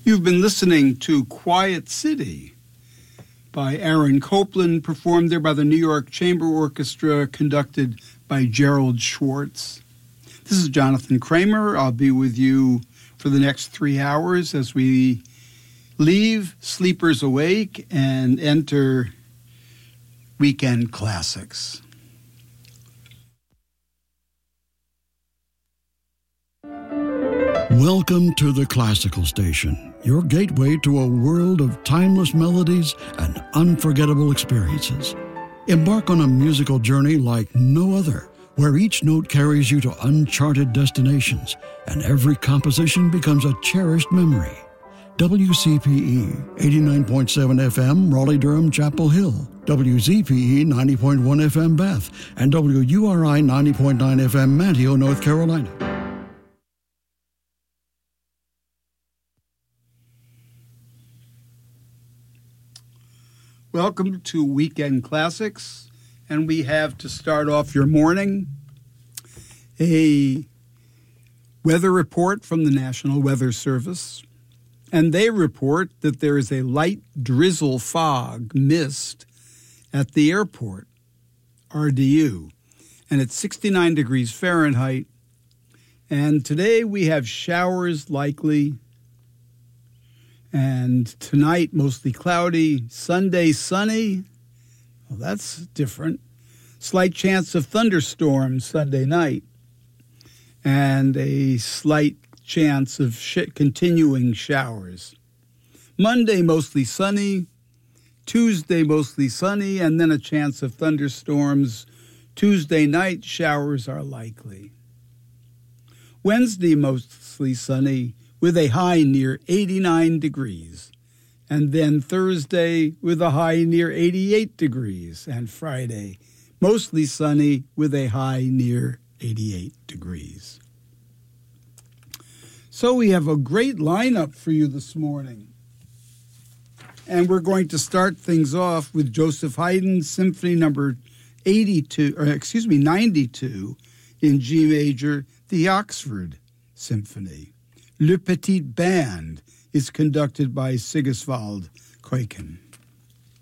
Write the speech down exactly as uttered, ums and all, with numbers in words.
You've been listening to Quiet City by Aaron Copland, performed there by the New York Chamber Orchestra, conducted by Gerald Schwartz. This is Jonathan Kramer. I'll be with you for the next three hours as we leave Sleepers Awake and enter Weekend Classics. Welcome to the Classical Station, your gateway to a world of timeless melodies and unforgettable experiences. Embark on a musical journey like no other, where each note carries you to uncharted destinations and every composition becomes a cherished memory. W C P E eighty-nine point seven F M, Raleigh-Durham, Chapel Hill, W Z P E ninety point one F M, Bath, and W U R I ninety point nine F M, Manteo, North Carolina. Welcome to Weekend Classics, and we have to start off your morning a weather report from the National Weather Service, and they report that there is a light drizzle fog mist at the airport, R D U, and it's sixty-nine degrees Fahrenheit, and today we have showers likely. And tonight, mostly cloudy. Sunday, sunny. Well, that's different. Slight chance of thunderstorms Sunday night. And a slight chance of sh- continuing showers. Monday, mostly sunny. Tuesday, mostly sunny. And then a chance of thunderstorms. Tuesday night, showers are likely. Wednesday, mostly sunny, with a high near eighty-nine degrees, and then Thursday with a high near eighty-eight degrees, and Friday mostly sunny with a high near eighty-eight degrees. So we have a great lineup for you this morning, and we're going to start things off with Joseph Haydn Symphony Number eighty-two, or excuse me, ninety-two in G major, the Oxford Symphony. Le Petit Band is conducted by Sigiswald Kuiken.